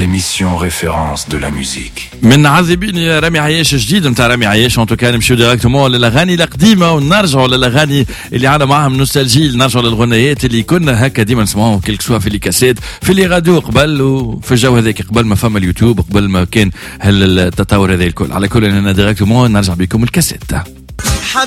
l'émission référence de la musique. من عذبين رامي عياش جديد نتاع رامي عياش ان توكا نمشيو ديريكتومون للاغاني القديمه ونرجعوا للاغاني اللي عندنا معاهم نوستالجي نرجعوا للغنيات اللي كنا هكا ديما نسمعوهم كيلك سوا في لي كاسيت في لي راديو قبل وفي الجو هذاك قبل ما فما اليوتيوب قبل ما كان التطور هذا الكل على كل اننا ديريكتومون نرجع بكم الكاسيت.